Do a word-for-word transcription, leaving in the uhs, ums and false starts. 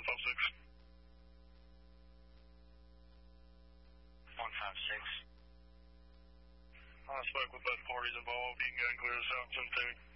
one five six. one five six. I spoke with both parties involved. You can go and clear this out, Jim Terry.